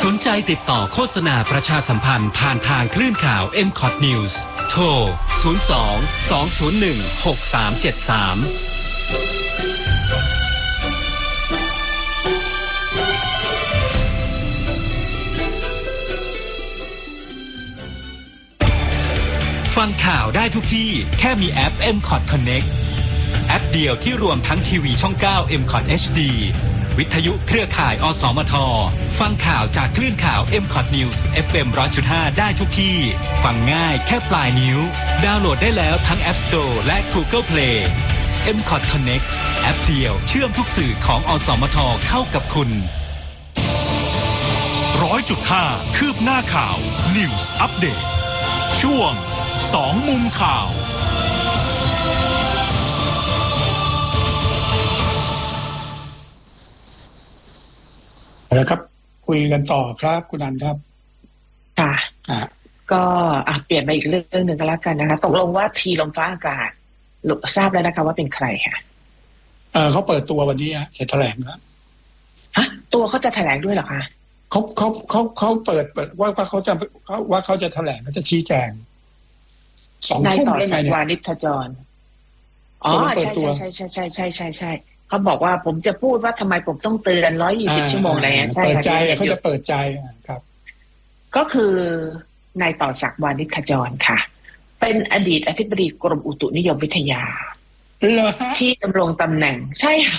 สนใจติดต่อโฆษณาประชาสัมพันธ์ผ่านทางคลื่นข่าว MCOT News โทร 02-201-6373 ฟังข่าวได้ทุกที่แค่มีแอป MCOT Connect แอปเดียวที่รวมทั้งทีวีช่อง 9 MCOT HDวิทยุเครือข่ายอสมทฟังข่าวจากคลื่นข่าว MCOT News FM 100.5 ได้ทุกที่ฟังง่ายแค่ปลายนิ้วดาวน์โหลดได้แล้วทั้ง App Store และ Google Play MCOT Connect แอปเดียวเชื่อมทุกสื่อของอสมทเข้ากับคุณ 100.5 คืบหน้าข่าว News Update ช่วง2มุมข่าวแล้วครับคุยกันต่อครับคุณอันครับค่ะก็เปลี่ยนมาอีกเรื่องหนึ่งก็แล้วกันนะคะตกลงว่าทีลมฟ้าอากาศทราบแล้วนะคะว่าเป็นใครค่ะเขาเปิดตัววันนี้จะแถลงแล้วตัวเขาจะแถลงด้วยเหรอคะเขาเปิดว่าเขาจะแถลงเขาจะชี้แจง2 ทุ่มได้ไงเนี่ยวานิชจรใช่เขาบอกว่าผมจะพูดว่าทำไมผมต้องเตือน120ชั่วโมงอะไรอย่างเงี้ยใช่เปิดใจเขาจะเปิดใจครับก็คือนายต่อศักดิ์วานิชขจรค่ะเป็นอดีตอธิบดีกรมอุตุนิยมวิทยาที่ดำรงตำแหน่งใช่ค่ะ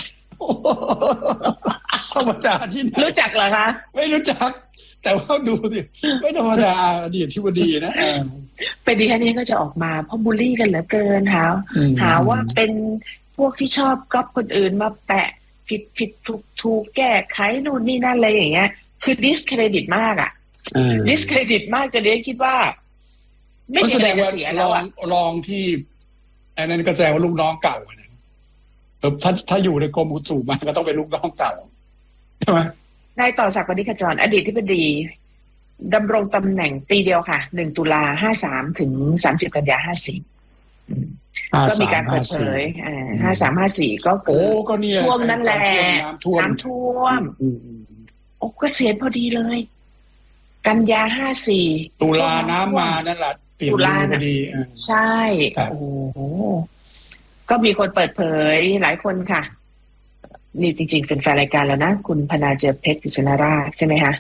ธรรมดาที่ไหนรู้จักเหรอคะไม่รู้จักแต่ว่าดูดิไม่ธรรมดาอดีตอธิบดีนะเป็นดิฉันเองก็จะออกมาเพราะบูลลี่กันเหลือเกินหาว่าเป็นพวกที่ชอบก๊อปคนอื่นมาแปะผิดถูกแก้ไขนู่นนี่นั่นอะไรอย่างเงี้ยคือดิสเครดิตมากดิสเครดิตมากจะเรียกคิดว่าไม่แสดงว่าลองที่อันนั้นก็แสดงว่าลูกน้องเก่านะถ้าอยู่ในกรมอุตุมาก็ต้องเป็นลูกน้องเก่าใช่ไหมนายต่อศักดิ์วานิชขจรอดีตอธิบดีดำรงตำแหน่งปีเดียวค่ะ1 ตุลา53ถึง30 กันยา54ก็มีการเปิดเผย5354ก็คือช่วงนั้นแหละน้ำท่วมก็เสียพอดีเลยกันยา54 ตุลาน้ำมานั่นแหละเปลี่ยนพอดีใช่โอ้โหก็มีคนเปิดเผยหลายคนค่ะนี่จริงๆเป็นแฟนรายการแล้วนะคุณพนาเจอเพชรกฤษณราชใช่ไหมคะ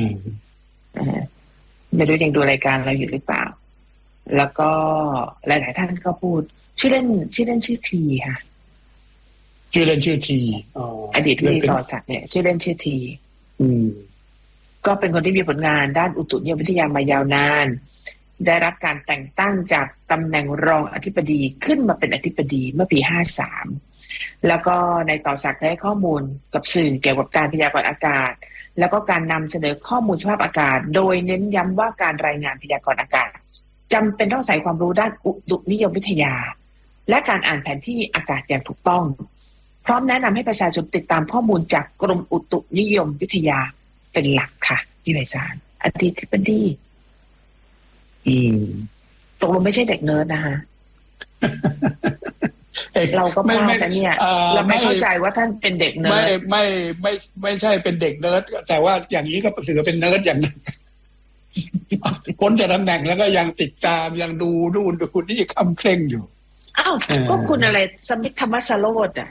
ไม่รู้ยังดูรายการเราอยู่หรือเปล่าแล้วก็หลายๆท่านก็พูดชื่อเล่นชื่อทีค่ะชื่อเล่นชื่อทีอดีตที่ต่อศักดิ์เนี่ยชื่อเล่นชื่อทีก็เป็นคนที่มีผลงานด้านอุตุนิยมวิทยามายาวนานได้รับการแต่งตั้งจากตำแหน่งรองอธิบดีขึ้นมาเป็นอธิบดีเมื่อปี53แล้วก็ในต่อศักดิ์ให้ข้อมูลกับสื่อเกี่ยวกับการพยากรณ์อากาศแล้วก็การนำเสนอข้อมูลสภาพอากาศโดยเน้นย้ำว่าการรายงานพยากรณ์อากาศจำเป็นต้องอาศัยความรู้ด้านอุตุนิยมวิทยาและการอ่านแผนที่อากาศอย่างถูกต้องพร้อมแนะนำให้ประชาชนติดตามข้อมูลจากกรมอุตุนิยมวิทยาเป็นหลักค่ะพี่ไพศาลอดีตอธิบดีตกลงไม่ใช่เด็กเนิร์ดนะคะเราก็พลาดแต่เนี่ยเราไม่เข้าใจว่าท่านเป็นเด็กเนิร์ดไม่ใช่เป็นเด็กเนิร์ดแต่ว่าอย่างนี้ก็ถือเป็นเนิร์ดอย่างนึงพ้นจากตำแหน่งแล้วก็ยังติดตามยังดูนู่นดูนี่คำเคร่งอยู่อ้าวก็คุณอะไรสมิทธธรรมสโรจน์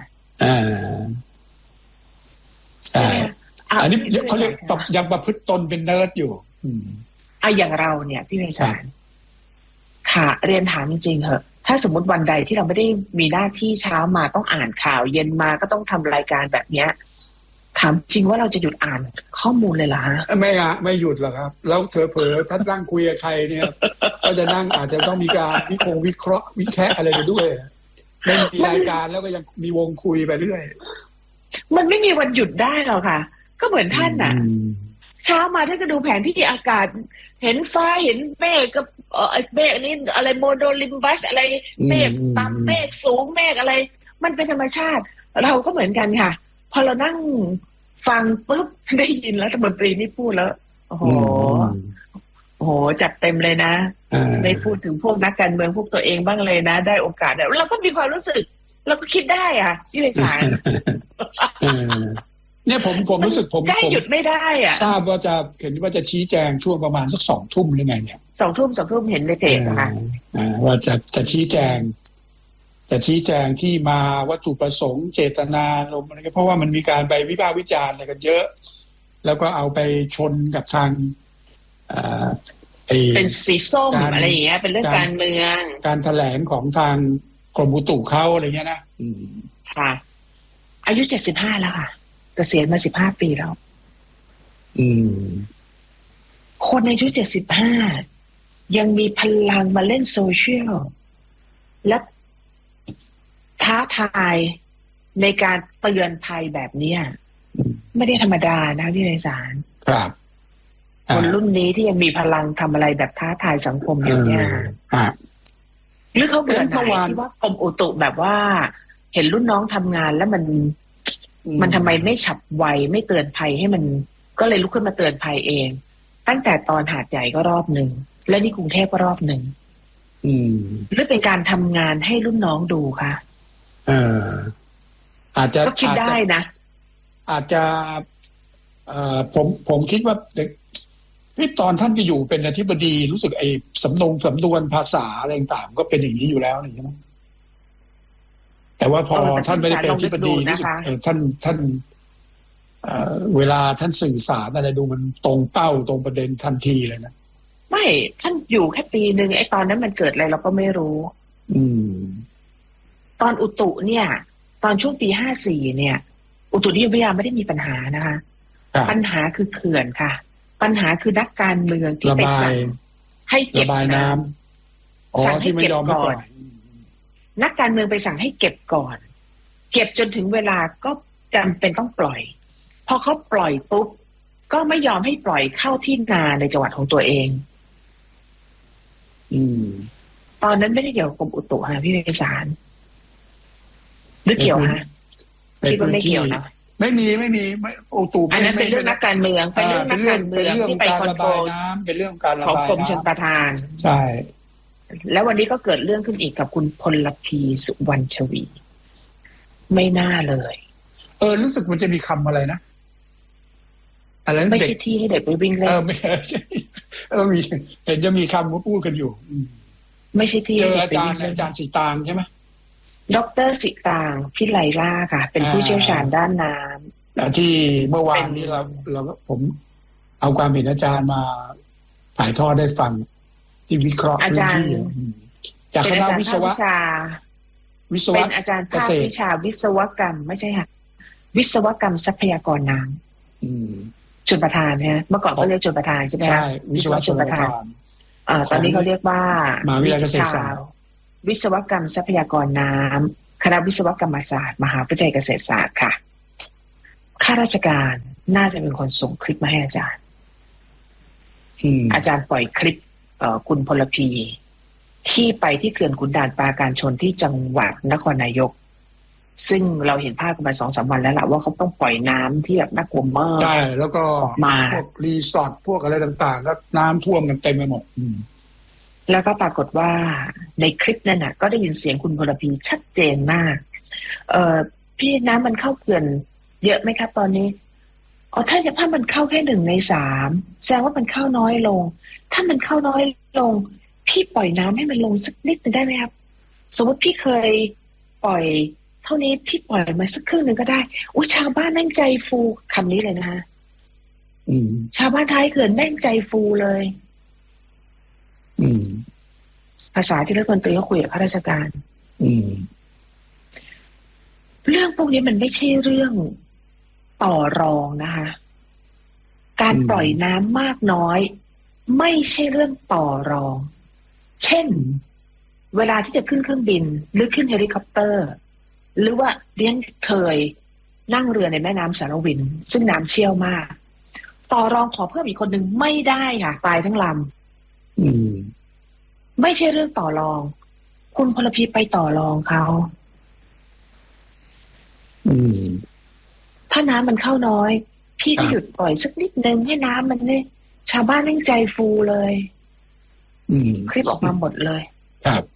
ใช่อันนี้เขาเรียกยังประพฤติตนเป็นเนิร์ดอยู่อย่างเราเนี่ยพี่ไพศาลค่ะเรียนถามจริงๆเหอะถ้าสมมติวันใดที่เราไม่ได้มีหน้าที่เช้ามาต้องอ่านข่าวเย็นมาก็ต้องทำรายการแบบเนี้ยถามจริงว่าเราจะหยุดอ่านข้อมูลเลยเหรอไม่หยุดหรอกครับแล้วเผลอๆถ้านั่งคุยกับใครเนี่ยก็จะนั่งอาจจะต้องมีการวิเคราะห์วิแคะอะไรไปด้วยไม่มีรายการแล้วก็ยังมีวงคุยไปเรื่อยมันไม่มีวันหยุดได้หรอกค่ะก็เหมือนท่านน่ะเช้ามาท่านก็ดูแผนที่อากาศเห็นฟ้าเห็นเมฆกับเมฆนี้อะไรโมโดลิมบัสอะไรเมฆต่ำเมฆสูงเมฆอะไรมันเป็นธรรมชาติเราก็เหมือนกันค่ะพอเรานั่งฟังปุ๊บได้ยินแล้วรัฐมนตรีนี่พูดแล้วโอ้โหจัดเต็มเลยนะไม่พูดถึงพวกนักการเมืองพวกตัวเองบ้างเลยนะได้โอกาสเราก็มีความรู้สึกเราก็คิดได้อ่ะพี่ไพศาลเนี่ยผมรู้สึกผมหยุดไม่ได้อ่ะทราบว่าจะเห็นว่าจะชี้แจงช่วงประมาณสัก2 ทุ่มหรือไงเนี่ย 2 ทุ่มเห็นในเพจนะคะว่าจะชี้แจงที่มาวัตถุประสงค์เจตนาลมอะไรเพราะว่ามันมีการไปวิพากษ์วิจารณ์อะไรกันเยอะแล้วก็เอาไปชนกับทางเป็นสีส้มอะไรอย่างเงี้ยเป็นเรื่องการเมืองการแถลงของทางกรมอุตุเขาอะไรเงี้ยนะค่ะอายุ75แล้วค่ะเกษียณมา15 ปีแล้วคนอายุ75ยังมีพลังมาเล่นโซเชียลและท้าทายในการเตือนภัยแบบนี้ไม่ได้ธรรมดานะพี่ไพศาลครับคนรุ่นนี้ที่ยังมีพลังทำอะไรแบบท้าทายสังคมอยู่เนี่ยหรือเขาเบื่อหน่ายที่ว่ากรมอุตุแบบว่าเห็นรุ่นน้องทำงานแล้วมันทำไมไม่ฉับไวไม่เตือนภัยให้มันก็เลยลุกขึ้นมาเตือนภัยเองตั้งแต่ตอนหาดใหญ่ก็รอบหนึ่งและนี่กรุงเทพก็รอบหนึ่งหรือเป็นการทำงานให้รุ่นน้องดูคะอาจจะก็คิดได้นะอาจจะผมคิดว่าที่ตอนท่านไปอยู่เป็นอธิบดีรู้สึกไอ้สำนวนภาษาอะไรต่างๆก็เป็นอย่างนี้อยู่แล้วนี่ใช่ไหมแต่ว่าพอท่านไม่ได้เป็นอธิบดีรู้สึกท่านเวลาท่านสื่อสารอะไรดูมันตรงเป้าตรงประเด็นทันทีเลยนะไม่ท่านอยู่แค่ปีนึงไอ้ตอนนั้นมันเกิดอะไรเราก็ไม่รู้ตอนอุตุเนี่ยตอนช่วงปี54เนี่ยอุตุนิยมวิทยาไม่ได้มีปัญหานะคะปัญหาคือเขื่อนค่ะปัญหาคือนักการเมืองที่ไปสั่งให้เก็บน้ำสั่งให้เก็บก่อนนักการเมืองไปสั่งให้เก็บก่อนเก็บจนถึงเวลาก็จำเป็นต้องปล่อยพอเขาปล่อยปุ๊บก็ไม่ยอมให้ปล่อยเข้าที่นาในจังหวัดของตัวเองตอนนั้นไม่ได้เกี่ยวกับกรมอุตุค่ะพี่ไพศาลหรือเกี่ยวฮะที่มันไม่เกี่ยวนะไม่มีอุตุอันนั้นเป็นเรื่องนักการเมืองเป็นเรื่องนักการเมืองที่ไปคอนโทรลน้ำเป็นเรื่องการระบายของกรมชลประทานใช่แล้ววันนี้ก็เกิดเรื่องขึ้นอีกกับคุณพลพีสุวรรณชวีไม่น่าเลยรู้สึกมันจะมีคำอะไรนะอะไรไม่ใช่ที่ให้เด็กไปวิ่งเล่นไม่ใช่มีเห็นจะมีคำพูดกันอยู่ไม่ใช่ที่เจออาจารย์สีตางใช่ไหมดร.สิตางพิไลล่าค่ะเป็นผู้เชี่ยวชาญด้านน้ำที่เมื่อวานนี้เราผมเอาความเห็นอาจารย์มาถ่ายทอดได้ฟังที่วิเคราะห์พื้นที่จากคณะวิศวะเป็นอาจารย์ภาควิชาวิศวกรรมไม่ใช่ค่ะวิศวกรรมทรัพยากรน้ำชลประทานนะเมื่อก่อนก็เรียกชลประทานใช่ไหมใช่วิศวะชลประทานตอนนี้เขาเรียกว่ามหาวิทยาลัยเกษตรศาสตร์วิศวกรรมทรัพยากรน้ำคณะวิศวกรรมศาสตร์มหาวิทยาลัยเกษตรศาสตร์ค่ะข้าราชการน่าจะเป็นคนส่งคลิปมาให้อาจารย์อาจารย์ปล่อยคลิปคุณพลพีที่ไปที่เขื่อนขุนด่านปราการชนที่จังหวัดนครนายกซึ่งเราเห็นภาพกันมา 2-3 วันแล้วล่ะว่าเขาต้องปล่อยน้ำที่แบบน่ากลัวมากใช่แล้วก็พวกรีสอร์ทพวกอะไรต่างๆก็น้ำท่วมกันเต็มไปหมดแล้วก็ปรากฏว่าในคลิปนั้นน่ะก็ได้ยินเสียงคุณพลพีชัดเจนมากพี่น้ำมันเข้าเขื่อนเยอะไหมครับตอนนี้ถ้ามันเข้าแค่1 ใน 3แสดงว่ามันเข้าน้อยลงถ้ามันเข้าน้อยลงพี่ปล่อยน้ำให้มันลงสักนิดนึงได้ไหมครับสมมติพี่เคยปล่อยเท่านี้พี่ปล่อยมาสักครึ่งนึงก็ได้ชาวบ้านแม่งใจฟูคำนี้เลยนะคะชาวบ้านท้ายเขื่อนแม่งใจฟูเลยภาษาที่รัฐมนตรีเขาคุยกับข้าราชการเรื่องพวกนี้มันไม่ใช่เรื่องต่อรองนะคะการปล่อยน้ำมากน้อยไม่ใช่เรื่องต่อรองเช่นเวลาที่จะขึ้นเครื่องบินหรือขึ้นเฮลิคอปเตอร์หรือว่าเรียนเคยนั่งเรือในแม่น้ำสารวินซึ่งน้ำเชี่ยวมากต่อรองขอเพิ่มอีกคนหนึ่งไม่ได้ค่ะตายทั้งลำไม่ใช่เรื่องต่อรองคุณพลพีไปต่อรองเขาถ้าน้ำมันเข้าน้อยพี่ก็หยุดปล่อยสักนิดนึงให้น้ำมันเนี่ยชาวบ้านนั่งใจฟูเลยคลิปออกมาหมดเลยครับ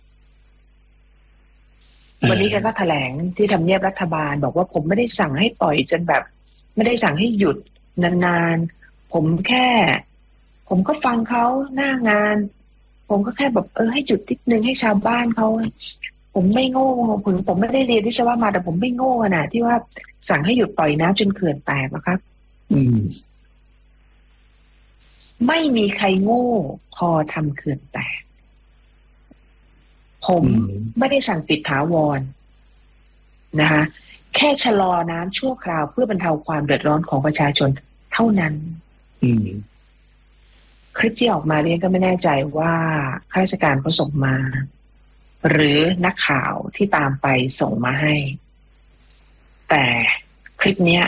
วันนี้แกก็แถลงที่ทำเนียบรัฐบาลบอกว่าผมไม่ได้สั่งให้ปล่อยจนแบบไม่ได้สั่งให้หยุดนานๆผมก็ฟังเขาหน้างานผมก็แค่แบบให้หยุดนิดนึงให้ชาวบ้านเขาผมไม่โง่ผมไม่ได้เรียนวิศวะมาแต่ผมไม่โง่นะที่ว่าสั่งให้หยุดปล่อยน้ำจนเขื่อนแตกนะครับไม่มีใครโง่พอทำเขื่อนแตกผมไม่ได้สั่งปิดถาวรนะคะแค่ชะลอน้ำชั่วคราวเพื่อบรรเทาความเดือดร้อนของประชาชนเท่านั้นคลิปที่ออกมาเรียนก็ไม่แน่ใจว่าข้าราชการเขาส่งมาหรือนักข่าวที่ตามไปส่งมาให้แต่คลิปเนี้ย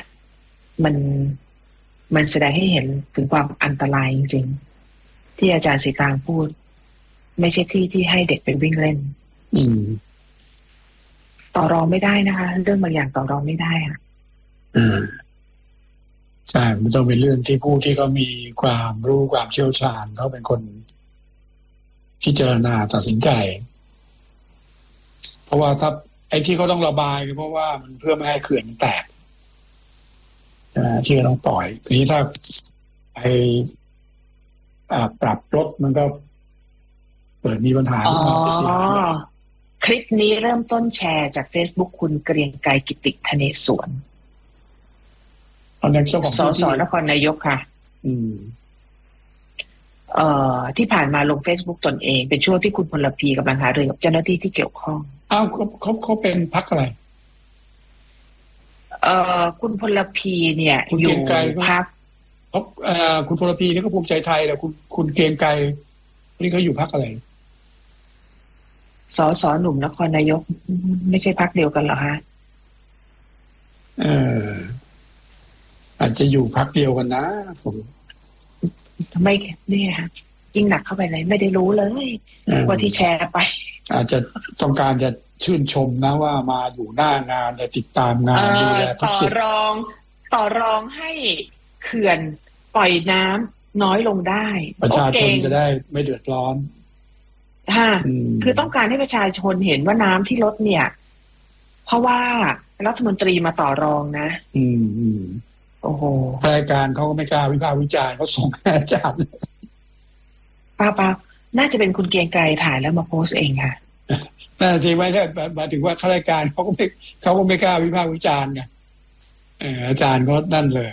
มันแสดงให้เห็นถึงความอันตรายจริงๆที่อาจารย์สีตางพูดไม่ใช่ที่ให้เด็กไปวิ่งเล่นต่อรองไม่ได้นะคะเรื่องบางอย่างต่อรองไม่ได้ค่ะใช่มันต้องเป็นเรื่องที่ผู้ที่เขามีความรู้ความเชี่ยวชาญเขาเป็นคนพิจารณาตัดสินใจเพราะว่าถ้าไอ้ที่เขาต้องระบายเพราะว่ามันเพื่อไม่ให้เขื่อนมันแตกที่เราต้องปล่อยทีนี้ถ้าไปปรับลดมันก็เปิดมีปัญหาขึ้นมาจะเสียคลิปนี้เริ่มต้นแชร์จาก Facebook คุณเกรียงไกรกิติธเนศวรสสนครนายกค่ะที่ผ่านมาลง Facebook ตนเองเป็นช่วงที่คุณพลพีกำลังหารือกับเจ้าหน้าที่ที่เกี่ยวข้องเขาเป็นพรรคอะไรคุณพลพีเนี่ยอยู่พรรคคุณพลพีนี่ก็ภูมิใจไทยแล้วคุณเกรียงไกรนี่เขาอยู่พรรคอะไรสสหนุ่มนครนายกไม่ใช่พรรคเดียวกันเหรอฮะอาจจะอยู่พรรคเดียวกันนะผมไม่เนี่ยฮะยิ่งหนักเข้าไปเลยไม่ได้รู้เลยว่าที่แชร์ไปอาจจะต้องการจะชื่นชมนะว่ามาอยู่หน้างานและติดตามงานดูแลทุกสิ่งต่อรองให้เขื่อนปล่อยน้ำน้อยลงได้ประชาชนจะได้ไม่เดือดร้อนคือต้องการให้ประชาชนเห็นว่าน้ำที่ลดเนี่ยเพราะว่ารัฐมนตรีมาต่อรองนะโอ้โหรายการเขาก็ไม่กล้าวิพากษ์วิจารณ์เขาส่งให้อาจารย์ป้าน่าจะเป็นคุณเกรียงไกรถ่ายแล้วมาโพสเองค่ะน่าจริงไม่ใช่หมายถึงว่าข้ารายการเขาก็ไม่กล้าวิพากษ์วิจารณ์ไงอาจารย์ก็นั่นเลย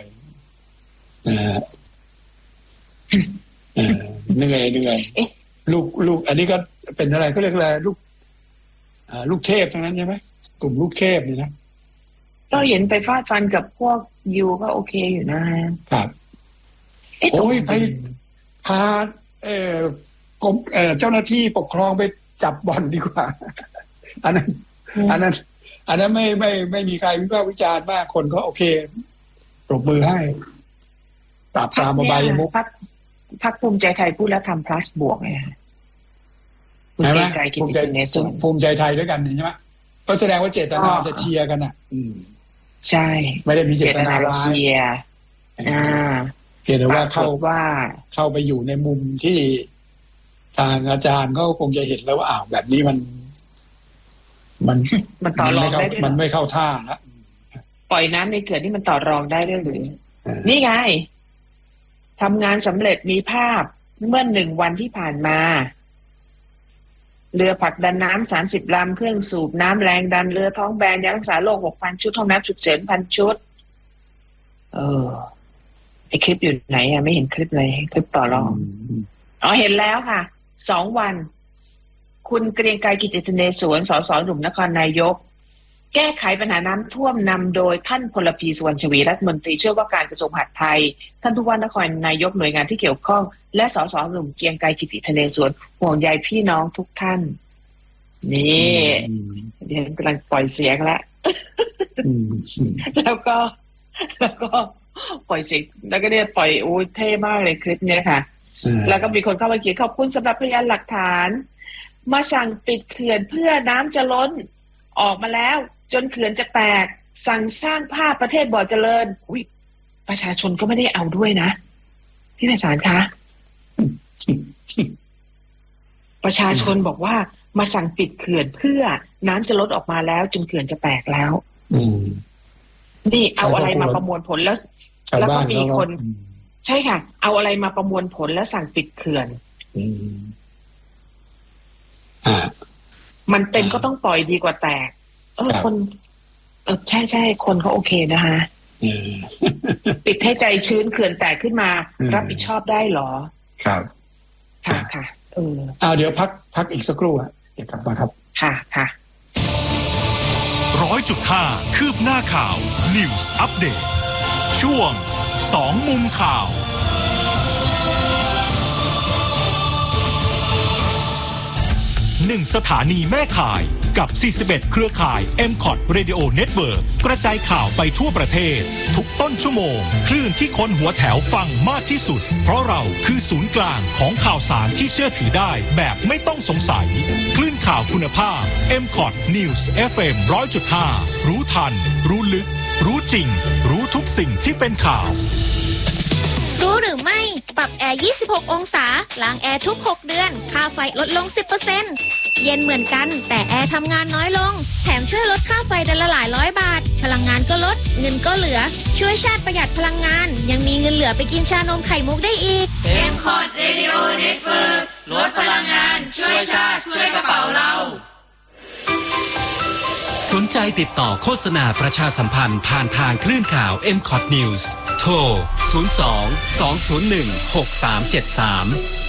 เหนื่อยลูกอันนี้ก็เป็นอะไรเขาเรียกอะไรลูกเทพทั้งนั้นใช่ไหมกลุ่มลูกเทพนี่นะก็เห็นไปฟาดฟันกับพวกยูก็โอเคอยู่นะครับโอ้ยไปพากรมเจ้าหน้าที่ปกครองไปจับบ่อนดีกว่าอันนั้นไม่มีใครวิพากษ์วิจารณ์มากคนก็โอเคปรบมือให้ปราบปรามอบายมุขพรรคภูมิใจไทยพูดแล้วทำ plus บวกไงภูมิใจไทยด้วยกันใช่ไหมก็แสดงว่าเจตนาจะเชียร์กันอ่ะใช่ไม่ได้มีเจตนาเชียร์เพียงแต่ว่าเข้าไปอยู่ในมุมที่ทางอาจารย์ก็คงจะเห็นแล้วว่าแบบนี้มันต่อรองได้ด้วยมันไม่เข้าท่านะปล่อยน้ำในเขื่อนนี่มันต่อรองได้ด้วยหรือนี่ไงทำงานสำเร็จมีภาพเมื่อ1 วันที่ผ่านมาเรือผลักดันน้ำ30 ลำเครื่องสูบน้ำแรงดันเรือท้องแบนยารักษาโรค 6,000 ชุดห้องน้ำฉุกเฉิน 1,000 ชุดไอคลิปอยู่ไหนไม่เห็นคลิปเลยคลิปต่อรองเห็นแล้วค่ะ2 วันคุณเกรียงไกรกิติธเนศวรสสหนุ่มนครนายกแก้ไขปัญหาน้ำท่วมนำโดยท่านพลพีสุวรรณชวีรัฐมนตรีช่วยว่าการกระทรวงมหาดไทยท่านผู้ว่านครนายกหน่วยงานที่เกี่ยวข้องและสสหนุ่มเกรียงไกรกิติธเนศวรห่วงใยพี่น้องทุกท่านนี่เดี๋ยวกำลังปล่อยเสียงแล้วแล้วก็ปล่อยเสียงแล้วก็เนี่ยปล่อยเท่มากเลยคลิปเนี้ยค่ะแล้วก็มีคนเข้ามาเขียนขอบคุณสำหรับพยานหลักฐานมาสั่งปิดเขื่อนเพื่อน้ำจะล้นออกมาแล้วจนเขื่อนจะแตกสั่งสร้างภาพประเทศบ่อเจริญประชาชนก็ไม่ได้เอาด้วยนะพี่ไพศาลคะประชาชนบอกว่ามาสั่งปิดเขื่อนเพื่อน้ำจะลดออกมาแล้วจนเขื่อนจะแตกแล้วนี่เอาอะไรมาประมวลผลแล้วแล้วก็มีคนใช่ค่ะเอาอะไรมาประมวลผลแล้วสั่งปิดเขื่อนมันเป็นก็ต้องปล่อยดีกว่าแตกคนใช่คนเขาโอเคนะคะปิดให้ใจชื้นเขื่อนแตกขึ้นมารับผิดชอบได้หรอครับค่ะเดี๋ยวพักอีกสักครู่เดี๋ยวกลับมาครับค่ะ 100.5 คืบหน้าข่าว News Update ช่วง2มุมข่าว1สถานีแม่ข่ายกับ41เครือข่าย MCOT Radio Network กระจายข่าวไปทั่วประเทศทุกต้นชั่วโมงคลื่นที่คนหัวแถวฟังมากที่สุดเพราะเราคือศูนย์กลางของข่าวสารที่เชื่อถือได้แบบไม่ต้องสงสัยคลื่นข่าวคุณภาพ MCOT News FM 100.5 รู้ทันรู้ลึกรู้จริงรู้ทุกสิ่งที่เป็นข่าวรู้หรือไม่ปรับแอร์26องศาล้างแอร์ทุก6เดือนค่าไฟลดลง 10% เย็นเหมือนกันแต่แอร์ทำงานน้อยลงแถมช่วยลดค่าไฟเดือนละหลายร้อยบาทพลังงานก็ลดเงินก็เหลือช่วยชาติประหยัดพลังงานยังมีเงินเหลือไปกินชานมไข่มุกได้อีก MCOT Radio Network ลดพลังงานช่วยชาติช่วยกระเป๋าเราสนใจติดต่อโฆษณาประชาสัมพันธ์ผ่านทางคลื่นข่าว MCOT News โทร 02 201 6373